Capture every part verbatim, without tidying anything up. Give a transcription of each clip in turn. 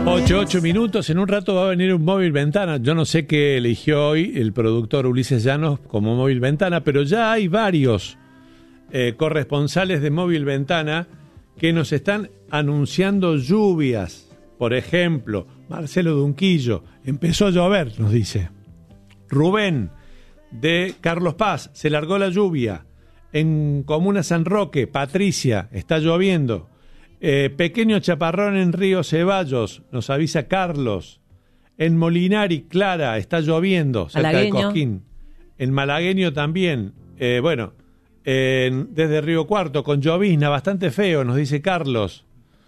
ocho, ocho minutos. En un rato va a venir un móvil ventana. Yo no sé qué eligió hoy el productor Ulises Llanos como móvil ventana, pero ya hay varios eh, corresponsales de móvil ventana que nos están anunciando lluvias. Por ejemplo, Marcelo Dunquillo, empezó a llover, nos dice. Rubén, de Carlos Paz, se largó la lluvia. En Comuna San Roque, Patricia, está lloviendo. Eh, pequeño chaparrón en Río Ceballos, nos avisa Carlos. En Molinari, Clara, está lloviendo, cerca Malagueño. de Cosquín. En Malagueño también. Eh, bueno, eh, desde Río Cuarto, con llovizna, bastante feo, nos dice Carlos.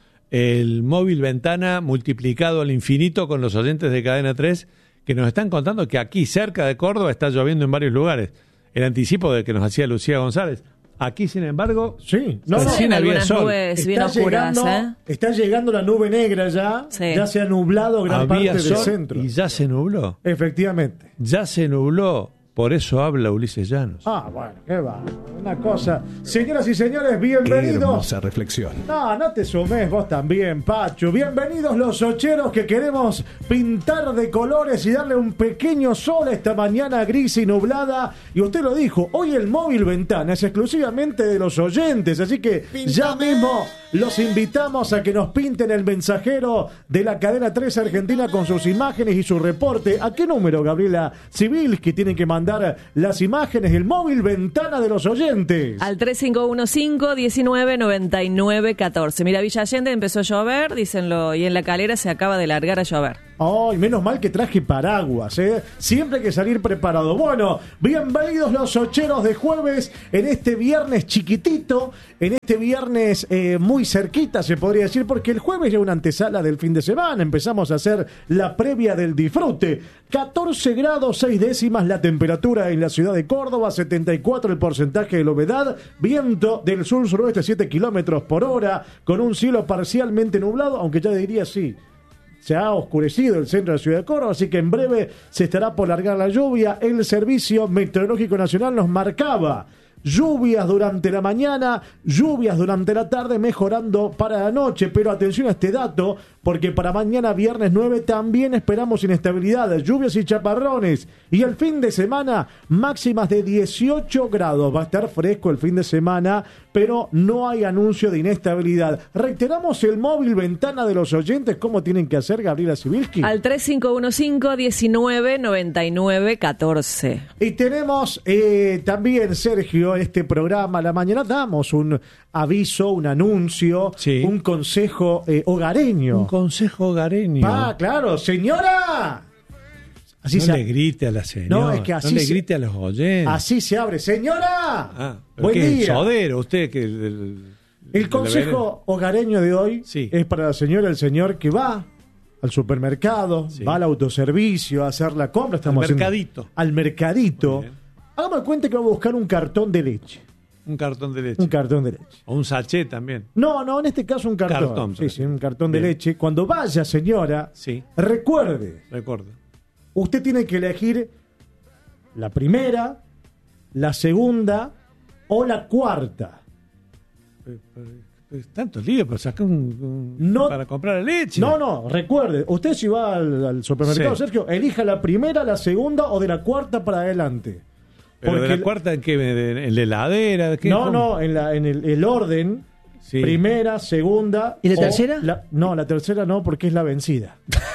El móvil ventana multiplicado al infinito con los oyentes de Cadena tres que nos están contando que aquí, cerca de Córdoba, está lloviendo en varios lugares. El anticipo de que nos hacía Lucía González. Aquí, sin embargo, sí, no, recién no, había algunas sol. nubes bien Está oscuras, llegando, ¿eh? está llegando la nube negra ya, Sí. ya se ha nublado gran Había parte del sol centro. y ya se nubló. Efectivamente. Ya se nubló. Por eso habla Ulises Llanos. Ah, bueno, qué va. Una cosa. Señoras y señores, Qué bienvenidos. hermosa reflexión. No, no te sumes vos también, Pacho. Bienvenidos los ocheros que queremos pintar de colores y darle un pequeño sol a esta mañana gris y nublada. Y usted lo dijo, hoy el móvil ventana es exclusivamente de los oyentes, así que ya mismo los invitamos a que nos pinten el mensajero de la cadena tres Argentina con sus imágenes y su reporte. ¿A qué número, Gabriela Civilski, tienen que mandar las imágenes del móvil ventana de los oyentes? Al tres cinco uno cinco, diecinueve, noventa y nueve, catorce. Mira, Villa Allende empezó a llover, dícenlo, y en La Calera se acaba de largar a llover. Ay, menos mal que traje paraguas, ¿eh? Siempre hay que salir preparado. Bueno, bienvenidos los ocheros de jueves en este viernes chiquitito, en este viernes eh, muy cerquita, se podría decir, porque el jueves ya una antesala del fin de semana. Empezamos a hacer la previa del disfrute. catorce grados, seis décimas la temperatura en la ciudad de Córdoba, setenta y cuatro el porcentaje de la humedad, viento del sur-suroeste siete kilómetros por hora, con un cielo parcialmente nublado, aunque ya diría sí. Se ha oscurecido el centro de la ciudad de Córdoba, así que en breve se estará por largar la lluvia. El Servicio Meteorológico Nacional nos marcaba lluvias durante la mañana, lluvias durante la tarde, mejorando para la noche. Pero atención a este dato, porque para mañana viernes nueve también esperamos inestabilidad, lluvias y chaparrones. Y el fin de semana, máximas de dieciocho grados. Va a estar fresco el fin de semana, pero no hay anuncio de inestabilidad. Reiteramos el móvil ventana de los oyentes. ¿Cómo tienen que hacer, Gabriela Civilski? Al tres cinco uno cinco, diecinueve, noventa y nueve, catorce. Y tenemos eh, también, Sergio, en este programa a la mañana damos un aviso, un anuncio, Sí. un consejo eh, hogareño. Un consejo hogareño. Ah, claro, señora. Así no se, le grite a la señora. No, es que así no le se- grite a los oyentes. así se abre. Señora, Ah, ¿pero buen qué es? día. Sodero, usted que... El, el- El de la consejo hogareño de hoy Sí. es para la señora, el señor que va al supermercado, Sí. va al autoservicio a hacer la compra. Estamos Al haciendo- mercadito. Al mercadito. Muy bien. Hagamos cuenta que va a buscar un cartón de leche. Un cartón de leche. Un cartón de leche. O un sachet también. No, no, en este caso un cartón. Cartón, sí, sí, un cartón de Bien. leche. Cuando vaya, señora, Sí, recuerde, recuerdo. usted tiene que elegir la primera, la segunda o la cuarta. Pero- pero- pero Tantos líos para sacar un, un- No- para comprar la leche. No, no, recuerde, usted si va al, al supermercado, Sí. Sergio, elija la primera, la segunda o de la cuarta para adelante. Pero de Porque la cuarta, ¿en qué? ¿De- ¿En la heladera? ¿Qué? No, ¿Cómo? no, en, la, en el, el orden, Sí. primera, segunda. ¿Y la o tercera? la- no, la tercera no, porque es la vencida.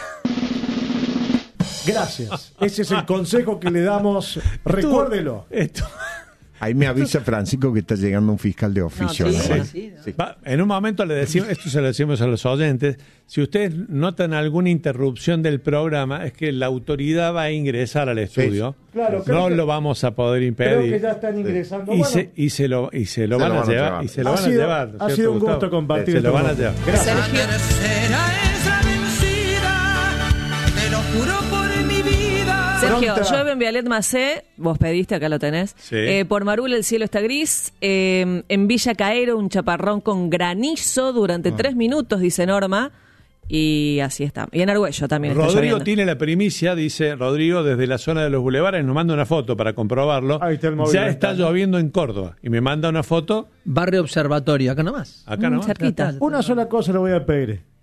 Gracias. Ese es el consejo que le damos. Recuérdelo. Esto. Ahí me avisa Francisco que está llegando un fiscal de oficio. No, ¿no? sí, Bueno, sí, sí. Va, en un momento le decimos, esto se lo decimos a los oyentes, si ustedes notan alguna interrupción del programa, es que la autoridad va a ingresar al estudio. Claro, creo no que- lo vamos a poder Creo que impedir. ya están ingresando. Y, Bueno, se, y, se lo, y se lo Se van lo a van a llevar. llevar. Y se lo ha van a sido, llevar. ¿no es ha cierto, sido un Gustavo? gusto compartir. Se lo este van a momento. llevar. Gracias. Sergio. La tercera es la vencida, te lo juro por mi vida. Sergio, Pronta. llueve en Vialet Macé, vos pediste, acá lo tenés. Sí. Eh, por Marul el cielo está gris. Eh, en Villa Caero un chaparrón con granizo durante Ah. tres minutos, dice Norma. Y así está. Y en Argüello también está Rodrigo lloviendo. tiene la primicia, dice Rodrigo, desde la zona de los bulevares, nos manda una foto para comprobarlo. Ahí está el móvil ya ventana. está lloviendo en Córdoba. Y me manda una foto Barrio Observatorio, acá nomás. acá Mm, nomás. cerquita. Ya está. Una sola cosa le voy a pedir.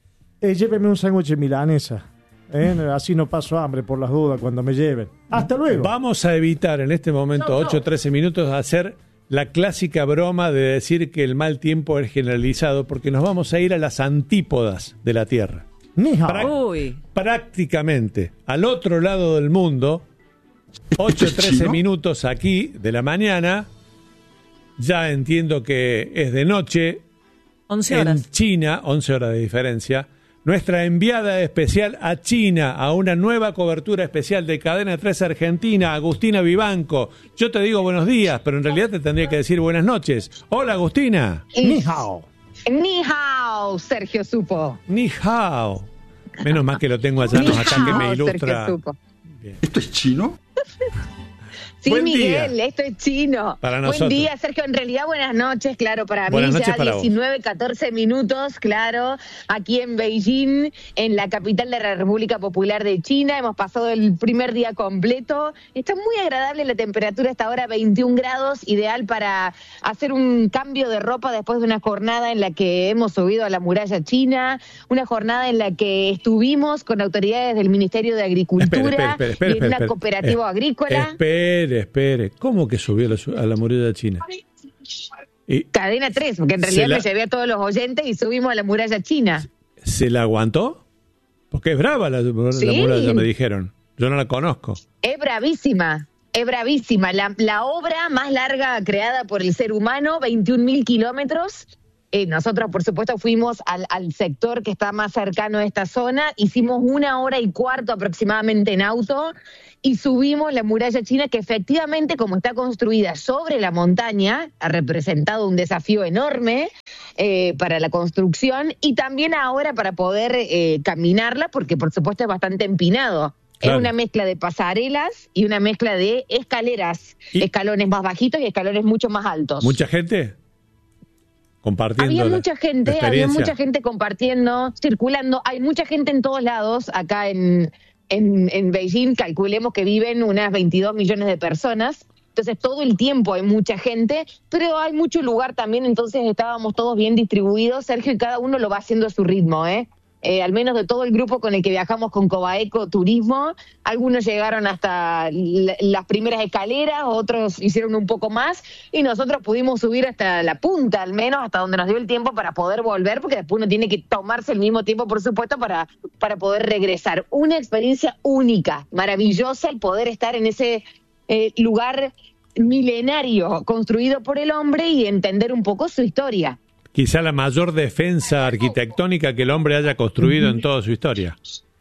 Eh, lléveme un sándwich de milanesa. ¿eh? Así no paso hambre por las dudas cuando me lleven. Hasta luego. Vamos a evitar en este momento, ocho o trece minutos, hacer la clásica broma de decir que el mal tiempo es generalizado, porque nos vamos a ir a las antípodas de la Tierra. Ni hao. Prá- Uy. prácticamente al otro lado del mundo, ocho o trece minutos aquí de la mañana. Ya entiendo que es de noche. once En horas. China, once horas de diferencia. Nuestra enviada especial a China, a una nueva cobertura especial de Cadena tres Argentina, Agustina Vivanco. Yo te digo buenos días, pero en realidad te tendría que decir buenas noches. Hola, Agustina. Ni hao. Ni hao, Sergio Supo. Ni hao. Menos mal que lo tengo allá, Ni no, acá que me hao, ilustra. Sergio Supo. ¿Esto es chino? Sí, Buen Miguel, día. esto es chino. Para Buen nosotros. día, Sergio. En realidad, buenas noches, claro, para Buenas mí noches ya para vos. diecinueve, catorce minutos, claro, aquí en Beijing, en la capital de la República Popular de China. Hemos pasado el primer día completo. Está muy agradable la temperatura hasta ahora, veintiún grados, ideal para hacer un cambio de ropa después de una jornada en la que hemos subido a la muralla china, una jornada en la que estuvimos con autoridades del Ministerio de Agricultura Espere, espere, espere, y en espere, una espere. cooperativa Eh, agrícola. Espere, espere. ¿Cómo que subió a la, su- a la muralla china? Y Cadena tres, porque en realidad Se la- me llevé a todos los oyentes y subimos a la muralla china. ¿se la aguantó? Porque es brava la, la Sí. muralla, me dijeron. Yo no la conozco. Es bravísima, es bravísima. La, la obra más larga creada por el ser humano, veintiún mil kilómetros. Eh, nosotros, por supuesto, fuimos al, al sector que está más cercano a esta zona. Hicimos una hora y cuarto aproximadamente en auto y subimos la muralla china, que efectivamente, como está construida sobre la montaña, ha representado un desafío enorme eh, para la construcción y también ahora para poder eh, caminarla, porque por supuesto es bastante empinado. Claro. Es una mezcla de pasarelas y una mezcla de escaleras, Y- escalones más bajitos y escalones mucho más altos. ¿Mucha gente? Compartiendo Había la- mucha la gente, había experiencia. mucha gente compartiendo, circulando. Hay mucha gente en todos lados. Acá en, en, en Beijing, calculemos que viven unas veintidós millones de personas. Entonces, todo el tiempo hay mucha gente, pero hay mucho lugar también. Entonces, estábamos todos bien distribuidos. Sergio, y cada uno lo va haciendo a su ritmo, ¿eh? Eh, al menos de todo el grupo con el que viajamos con Cobaeco Turismo, algunos llegaron hasta la- las primeras escaleras, otros hicieron un poco más, y nosotros pudimos subir hasta la punta, al menos hasta donde nos dio el tiempo para poder volver, porque después uno tiene que tomarse el mismo tiempo, por supuesto, para, para poder regresar. Una experiencia única, maravillosa, el poder estar en ese eh, lugar milenario construido por el hombre y entender un poco su historia. Quizá la mayor defensa arquitectónica que el hombre haya construido en toda su historia.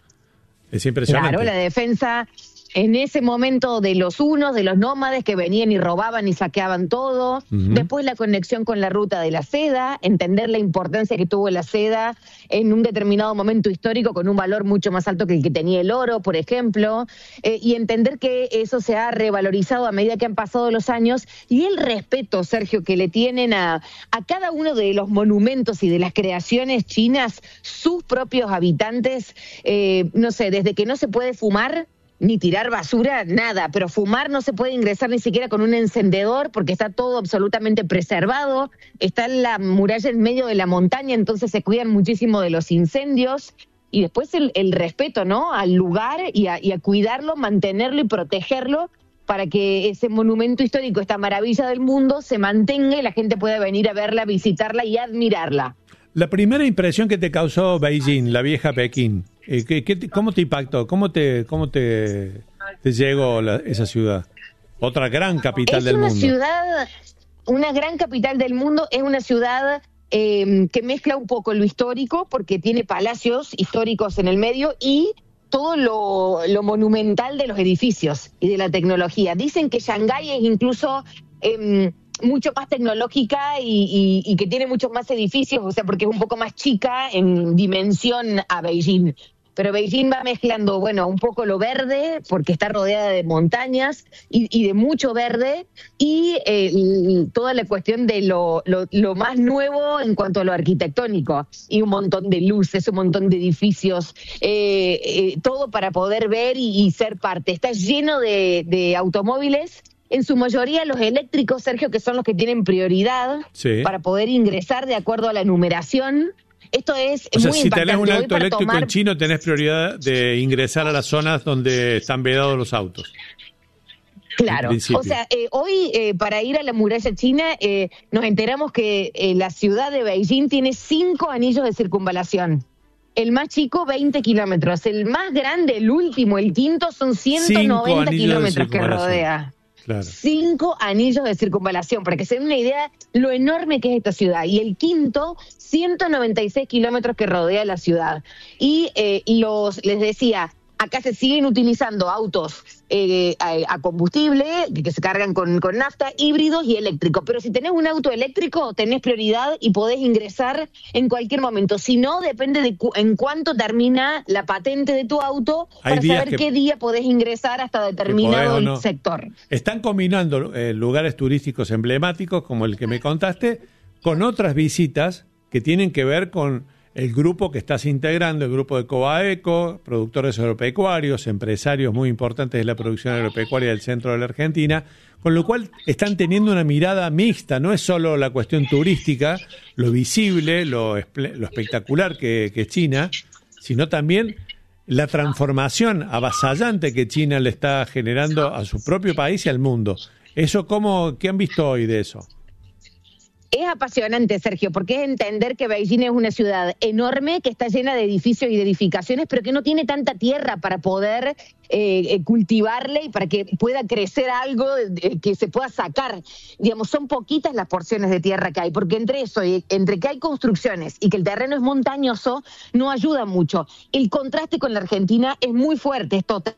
Es impresionante. Claro, la defensa en ese momento de los unos, de los nómades que venían y robaban y saqueaban todo. Ujú. Después la conexión con la ruta de la seda, entender la importancia que tuvo la seda en un determinado momento histórico con un valor mucho más alto que el que tenía el oro, por ejemplo, eh, y entender que eso se ha revalorizado a medida que han pasado los años, y el respeto, Sergio, que le tienen a, a cada uno de los monumentos y de las creaciones chinas, sus propios habitantes, eh, no sé, desde que no se puede fumar ni tirar basura, nada, pero fumar no se puede ingresar ni siquiera con un encendedor porque está todo absolutamente preservado, está la muralla en medio de la montaña, entonces se cuidan muchísimo de los incendios, y después el, el respeto, ¿no?, al lugar y a, y a cuidarlo, mantenerlo y protegerlo para que ese monumento histórico, esta maravilla del mundo, se mantenga y la gente pueda venir a verla, visitarla y admirarla. La primera impresión que te causó Beijing, la vieja Pekín, eh, ¿qué, qué te- ¿cómo te impactó? ¿Cómo te, cómo te, te llegó la- esa ciudad? Otra gran capital Es del una mundo. ciudad, una gran capital del mundo, es una ciudad eh, que mezcla un poco lo histórico, porque tiene palacios históricos en el medio, y todo lo, lo monumental de los edificios y de la tecnología. Dicen que Shanghái es incluso eh, mucho más tecnológica y, y, y que tiene muchos más edificios, o sea, porque es un poco más chica en dimensión a Beijing. Pero Beijing va mezclando, bueno, un poco lo verde, porque está rodeada de montañas y, y de mucho verde, y eh, y toda la cuestión de lo, lo, lo más nuevo en cuanto a lo arquitectónico, y un montón de luces, un montón de edificios, eh, eh, todo para poder ver y, y ser parte. Está lleno de, de automóviles, en su mayoría los eléctricos, Sergio, que son los que tienen prioridad Sí. para poder ingresar de acuerdo a la numeración. Esto es O sea, muy si impactante. tenés un Hoy auto para eléctrico tomar- en chino, tenés prioridad de ingresar a las zonas donde están vedados los autos. Claro, en principio. o sea, eh, hoy eh, para ir a la muralla china eh, nos enteramos que eh, la ciudad de Beijing tiene cinco anillos de circunvalación. El más chico, veinte kilómetros. El más grande, el último, el quinto, son ciento noventa anillos de kilómetros que circunvalación. rodea. Claro. Cinco anillos de circunvalación, para que se den una idea lo enorme que es esta ciudad. Y el quinto, ciento noventa y seis kilómetros que rodea la ciudad. Y eh, los les decía, acá se siguen utilizando autos eh, a, a combustible, que se cargan con, con nafta, híbridos y eléctricos. Pero si tenés un auto eléctrico, tenés prioridad y podés ingresar en cualquier momento. Si no, depende de cu en cuánto termina la patente de tu auto Hay para días saber que- qué día podés ingresar hasta determinado podés o no. sector. Están combinando eh, lugares turísticos emblemáticos, como el que me contaste, con otras visitas que tienen que ver con el grupo que estás integrando, el grupo de Coaeco, productores agropecuarios, empresarios muy importantes de la producción agropecuaria del centro de la Argentina, con lo cual están teniendo una mirada mixta, no es solo la cuestión turística, lo visible, lo, esple- lo espectacular que, que es China, sino también la transformación avasallante que China le está generando a su propio país y al mundo. Eso, ¿cómo, ¿qué han visto hoy de eso? Es apasionante, Sergio, porque es entender que Beijing es una ciudad enorme, que está llena de edificios y de edificaciones, pero que no tiene tanta tierra para poder eh, cultivarle y para que pueda crecer algo eh, que se pueda sacar. Digamos, son poquitas las porciones de tierra que hay, porque entre eso y entre que hay construcciones y que el terreno es montañoso, no ayuda mucho. El contraste con la Argentina es muy fuerte, es total.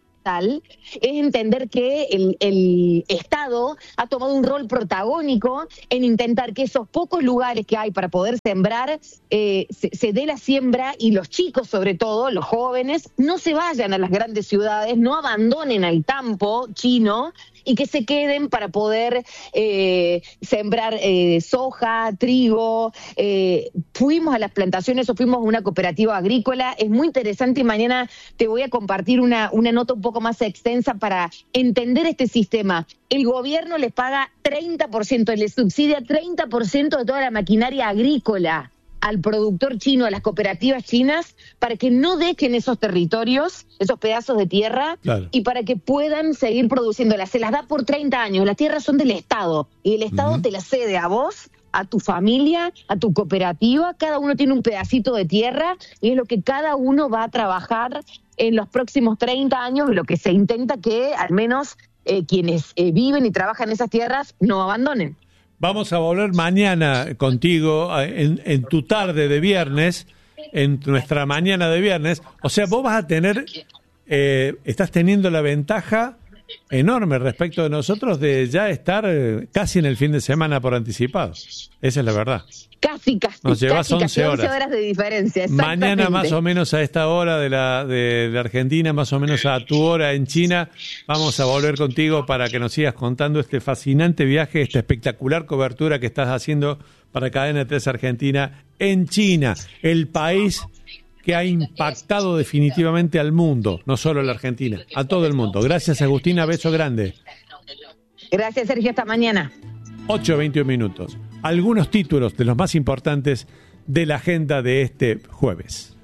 Es entender que el, el Estado ha tomado un rol protagónico en intentar que esos pocos lugares que hay para poder sembrar, eh, se, se dé la siembra y los chicos, sobre todo, los jóvenes, no se vayan a las grandes ciudades, no abandonen al campo chino y que se queden para poder eh, sembrar eh, soja, trigo. Eh, fuimos a las plantaciones o fuimos a una cooperativa agrícola. Es muy interesante y mañana te voy a compartir una, una nota un poco más extensa para entender este sistema. El gobierno les paga treinta por ciento, les subsidia treinta por ciento de toda la maquinaria agrícola al productor chino, a las cooperativas chinas, para que no dejen esos territorios, esos pedazos de tierra, Claro. y para que puedan seguir produciéndolas. Se las da por treinta años, las tierras son del Estado, y el Estado Ujú. te las cede a vos, a tu familia, a tu cooperativa, cada uno tiene un pedacito de tierra, y es lo que cada uno va a trabajar en los próximos treinta años, lo que se intenta que al menos eh, quienes eh, viven y trabajan en esas tierras no abandonen. Vamos a volver mañana contigo a- en, en tu tarde de viernes, en nuestra mañana de viernes. O sea, vos vas a tener, eh, estás teniendo la ventaja enorme respecto de nosotros de ya estar eh, casi en el fin de semana por anticipado. Esa es la verdad. Casi, casi, Nos llevas casi, once casi once horas. horas de diferencia. Mañana más exactamente. o menos a esta hora de la de, de Argentina, más o menos a tu hora en China, vamos a volver contigo para que nos sigas contando este fascinante viaje, esta espectacular cobertura que estás haciendo para Cadena tres Argentina en China, el país que ha impactado definitivamente al mundo, no solo a la Argentina, a todo el mundo. Gracias, Agustina, beso grande. Gracias, Sergio, hasta mañana. ocho veintiún minutos. Algunos títulos de los más importantes de la agenda de este jueves.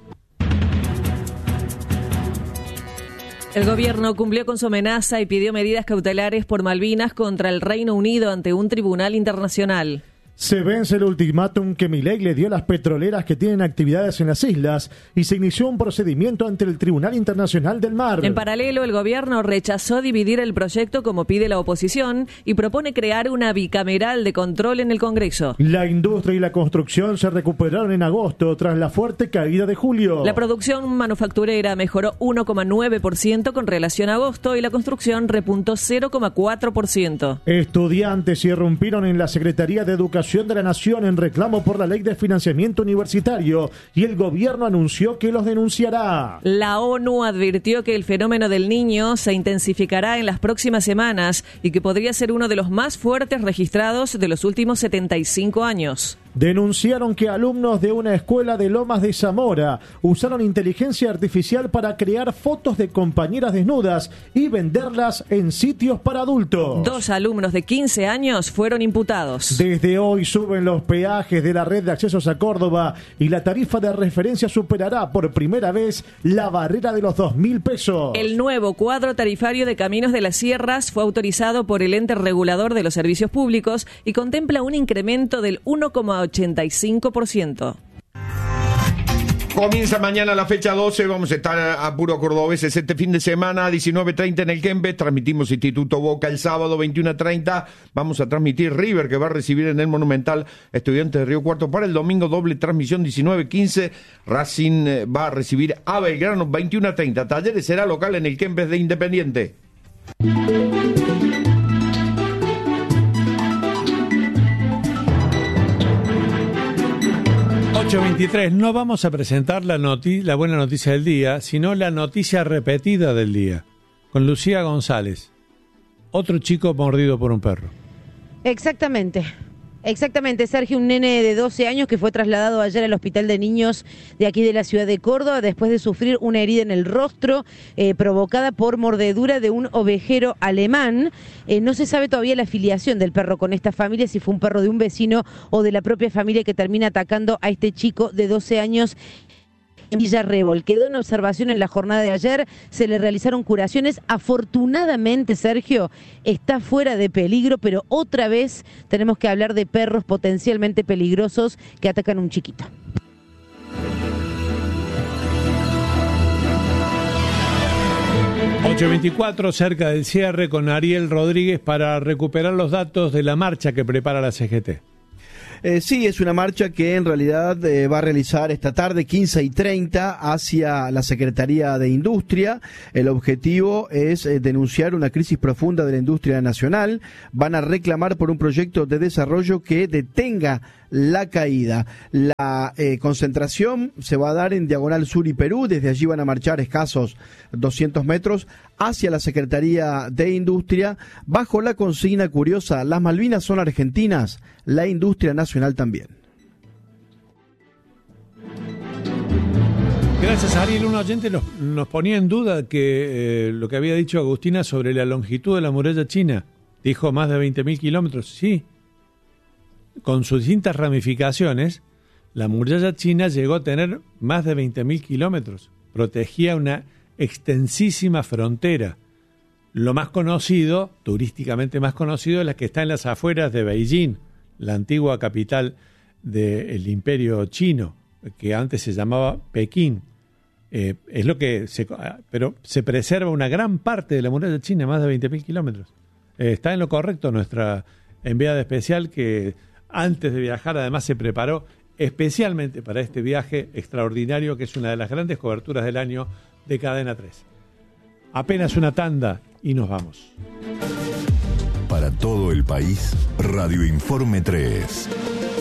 El gobierno cumplió con su amenaza y pidió medidas cautelares por Malvinas contra el Reino Unido ante un tribunal internacional. Se vence el ultimátum que Milei le dio a las petroleras que tienen actividades en las islas y se inició un procedimiento ante el Tribunal Internacional del Mar. En paralelo, el gobierno rechazó dividir el proyecto como pide la oposición y propone crear una bicameral de control en el Congreso. La industria y la construcción se recuperaron en agosto tras la fuerte caída de julio. La producción manufacturera mejoró uno coma nueve por ciento con relación a agosto y la construcción repuntó cero coma cuatro por ciento. Estudiantes irrumpieron en la Secretaría de Educación de la Nación en reclamo por la Ley de Financiamiento Universitario y el gobierno anunció que los denunciará. La ONU advirtió que el fenómeno del Niño se intensificará en las próximas semanas y que podría ser uno de los más fuertes registrados de los últimos setenta y cinco años. Denunciaron que alumnos de una escuela de Lomas de Zamora usaron inteligencia artificial para crear fotos de compañeras desnudas y venderlas en sitios para adultos. Dos alumnos de quince años fueron imputados. Desde hoy suben los peajes de la red de accesos a Córdoba y la tarifa de referencia superará por primera vez la barrera de los dos mil pesos. El nuevo cuadro tarifario de Caminos de las Sierras fue autorizado por el ente regulador de los servicios públicos y contempla un incremento del uno coma ochenta y cinco por ciento. Comienza mañana la fecha doce, vamos a estar a puro cordobeses este fin de semana, diecinueve treinta en el Kempes, transmitimos Instituto Boca el sábado, veintiuno treinta, vamos a transmitir River, que va a recibir en el Monumental Estudiantes de Río Cuarto. Para el domingo, doble transmisión, diecinueve quince, Racing va a recibir a Belgrano, veintiuno treinta, Talleres será local en el Kempes de Independiente. ocho veintitrés, no vamos a presentar la, noti- la buena noticia del día, sino la noticia repetida del día, con Lucía González, otro chico mordido por un perro. Exactamente. Exactamente, Sergio, un nene de doce años que fue trasladado ayer al hospital de niños de aquí de la ciudad de Córdoba después de sufrir una herida en el rostro eh, provocada por mordedura de un ovejero alemán. Eh, no se sabe todavía la afiliación del perro con esta familia, si fue un perro de un vecino o de la propia familia que termina atacando a este chico de doce años. En Villarrebol. Quedó en observación en la jornada de ayer, se le realizaron curaciones. Afortunadamente, Sergio, está fuera de peligro, pero otra vez tenemos que hablar de perros potencialmente peligrosos que atacan a un chiquito. ocho veinticuatro, cerca del cierre, con Ariel Rodríguez para recuperar los datos de la marcha que prepara la C G T. Eh, sí, es una marcha que en realidad eh, va a realizar esta tarde, quince y treinta, hacia la Secretaría de Industria. El objetivo es eh, denunciar una crisis profunda de la industria nacional. Van a reclamar por un proyecto de desarrollo que detenga la caída. La eh, concentración se va a dar en Diagonal Sur y Perú. Desde allí van a marchar escasos doscientos metros hacia la Secretaría de Industria, bajo la consigna curiosa: las Malvinas son argentinas, la industria nacional también. Gracias, Ariel. Un oyente nos, nos ponía en duda que eh, lo que había dicho Agustina sobre la longitud de la muralla china. Dijo más de veinte mil kilómetros. Sí, con sus distintas ramificaciones, la muralla china llegó a tener más de veinte mil kilómetros. Protegía una extensísima frontera. Lo más conocido, turísticamente más conocido, es la que está en las afueras de Beijing, la antigua capital del Imperio Chino, que antes se llamaba Pekín. Eh, es lo que se, pero se preserva una gran parte de la muralla china, más de veinte mil kilómetros. Eh, está en lo correcto nuestra enviada especial, que antes de viajar además se preparó especialmente para este viaje extraordinario, que es una de las grandes coberturas del año de Cadena tres. Apenas una tanda y nos vamos. Para todo el país, Radio Informe tres.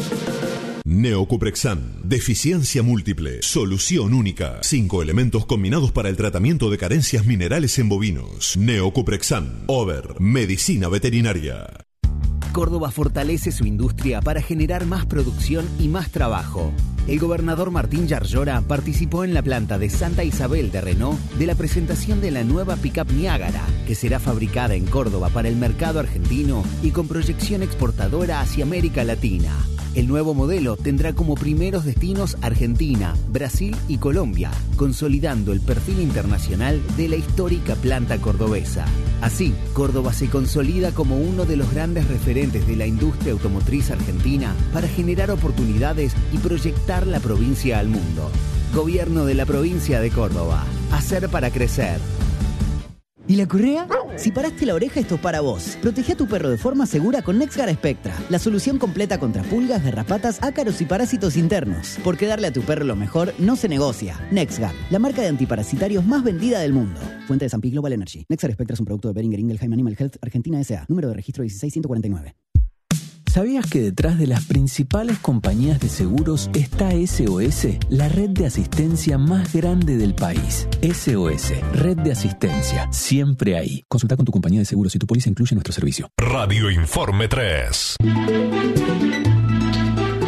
Neocuprexan, deficiencia múltiple, solución única. Cinco elementos combinados para el tratamiento de carencias minerales en bovinos. Neocuprexan, Over, medicina veterinaria. Córdoba fortalece su industria para generar más producción y más trabajo. El gobernador Martín Yarlora participó en la planta de Santa Isabel de Renault de la presentación de la nueva pickup Niágara, que será fabricada en Córdoba para el mercado argentino y con proyección exportadora hacia América Latina. El nuevo modelo tendrá como primeros destinos Argentina, Brasil y Colombia, consolidando el perfil internacional de la histórica planta cordobesa. Así, Córdoba se consolida como uno de los grandes referentes de la industria automotriz argentina para generar oportunidades y proyectar la provincia al mundo. Gobierno de la provincia de Córdoba. Hacer para crecer. ¿Y la correa? Si paraste la oreja, esto es para vos. Protege a tu perro de forma segura con NexGard Spectra, la solución completa contra pulgas, garrapatas, ácaros y parásitos internos. Porque darle a tu perro lo mejor no se negocia. NexGard, la marca de antiparasitarios más vendida del mundo. Fuente de San Pi Global Energy. NexGard Spectra es un producto de Boehringer Ingelheim Animal Health Argentina S A. Número de registro dieciséis ciento cuarenta y nueve. ¿Sabías que detrás de las principales compañías de seguros está S O S, la red de asistencia más grande del país? S O S, red de asistencia, siempre ahí. Consulta con tu compañía de seguros si tu póliza incluye nuestro servicio. Radio Informe tres.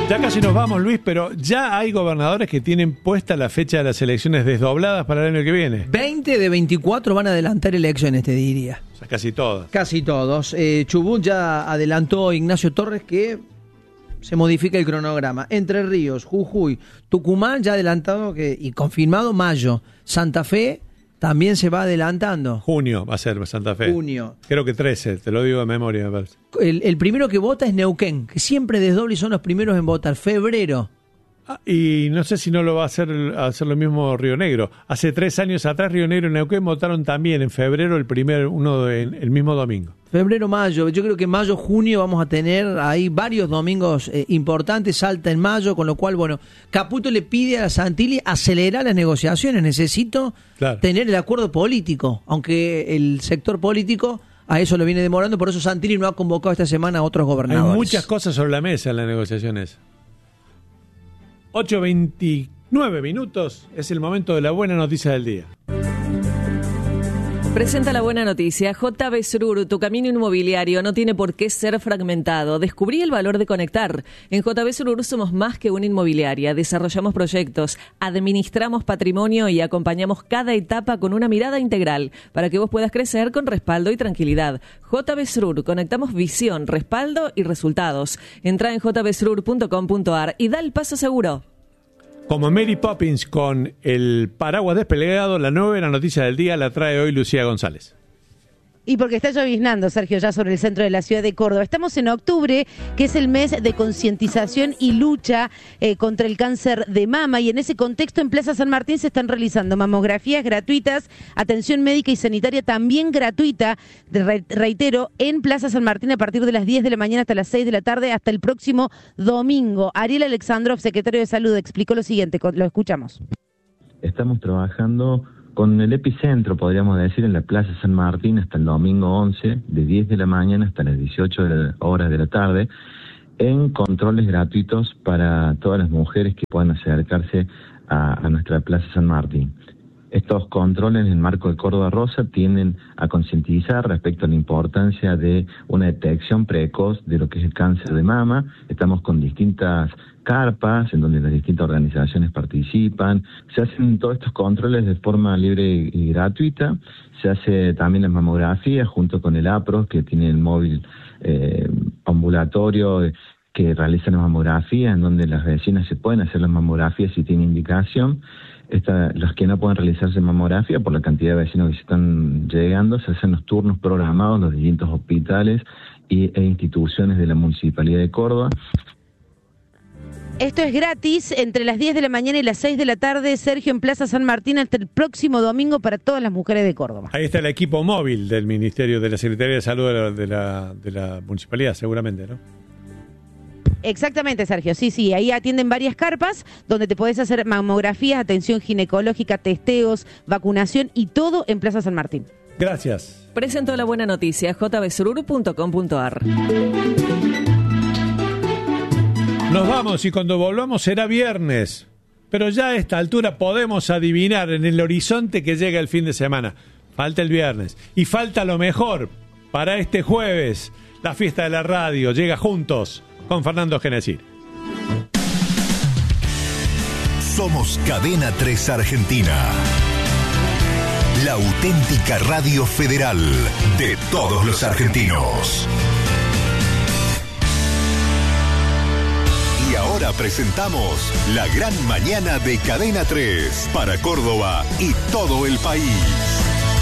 Ya casi nos vamos, Luis, pero ya hay gobernadores que tienen puesta la fecha de las elecciones desdobladas para el año que viene. veinte de veinticuatro van a adelantar elecciones, te diría. O sea, casi todas. Casi todos. Eh, Chubut ya adelantó Ignacio Torres que se modifica el cronograma. Entre Ríos, Jujuy, Tucumán ya adelantado que y confirmado mayo. Santa Fe también se va adelantando. Junio va a ser Santa Fe. Junio. Creo que trece, te lo digo de memoria, me parece. El, el primero que vota es Neuquén, que siempre desdobla y son los primeros en votar. Febrero. Ah, y no sé si no lo va a hacer, a hacer lo mismo Río Negro. Hace tres años atrás Río Negro y Neuquén votaron también en febrero el primer, uno de, el mismo domingo. Febrero, mayo. Yo creo que mayo, junio vamos a tener ahí varios domingos eh, importantes. Salta en mayo, con lo cual, bueno, Caputo le pide a Santilli acelerar las negociaciones. Necesito claro. tener el acuerdo político, aunque el sector político a eso lo viene demorando. Por eso Santilli no ha convocado esta semana a otros gobernadores. Hay muchas cosas sobre la mesa en las negociaciones. ocho veintinueve minutos es el momento de la buena noticia del día. Presenta la buena noticia. J B Srur, tu camino inmobiliario no tiene por qué ser fragmentado. Descubrí el valor de conectar. En J B Srur somos más que una inmobiliaria. Desarrollamos proyectos, administramos patrimonio y acompañamos cada etapa con una mirada integral para que vos puedas crecer con respaldo y tranquilidad. J B Srur, conectamos visión, respaldo y resultados. Entra en j b srur punto com punto a r y da el paso seguro. Como Mary Poppins con el paraguas desplegado, la nueva noticia del día la trae hoy Lucía González. Y porque está lloviznando, Sergio, ya sobre el centro de la ciudad de Córdoba. Estamos en octubre, que es el mes de concientización y lucha eh, contra el cáncer de mama. Y en ese contexto, en Plaza San Martín se están realizando mamografías gratuitas, atención médica y sanitaria también gratuita, re reitero, en Plaza San Martín a partir de las diez de la mañana hasta las seis de la tarde, hasta el próximo domingo. Ariel Alexandrov, secretario de Salud, explicó lo siguiente, lo escuchamos. Estamos trabajando con el epicentro, podríamos decir, en la Plaza San Martín hasta el domingo once, de diez de la mañana hasta las dieciocho horas de la tarde, en controles gratuitos para todas las mujeres que puedan acercarse a, a nuestra Plaza San Martín. Estos controles en el marco de Córdoba Rosa tienden a concientizar respecto a la importancia de una detección precoz de lo que es el cáncer de mama. Estamos con distintas carpas en donde las distintas organizaciones participan. Se hacen todos estos controles de forma libre y gratuita. Se hace también la mamografía junto con el APROS, que tiene el móvil eh, ambulatorio que realiza la mamografía, en donde las vecinas se pueden hacer las mamografías si tienen indicación. Esta, los que no pueden realizarse mamografía, por la cantidad de vecinos que se están llegando, se hacen los turnos programados en los distintos hospitales y, e instituciones de la Municipalidad de Córdoba. Esto es gratis entre las diez de la mañana y las seis de la tarde, Sergio, en Plaza San Martín hasta el próximo domingo para todas las mujeres de Córdoba. Ahí está el equipo móvil del Ministerio de la Secretaría de Salud de la, de la, de la Municipalidad, seguramente, ¿no? Exactamente, Sergio. Sí, sí, ahí atienden varias carpas donde te podés hacer mamografías, atención ginecológica, testeos, vacunación y todo en Plaza San Martín. Gracias. Presentó la buena noticia, j b srur punto com punto a r. Nos vamos y cuando volvamos será viernes. Pero ya a esta altura podemos adivinar en el horizonte que llega el fin de semana. Falta el viernes. Y falta lo mejor para este jueves. La fiesta de la radio llega juntos con Fernando Genesir. Somos Cadena tres Argentina. La auténtica radio federal de todos los argentinos. Y ahora presentamos la gran mañana de Cadena tres para Córdoba y todo el país.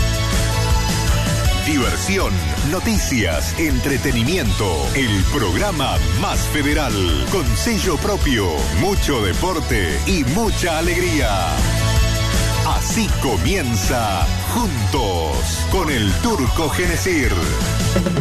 Diversión, noticias, entretenimiento, el programa más federal, con sello propio, mucho deporte y mucha alegría. Así comienza Juntos con el Turco Genesir.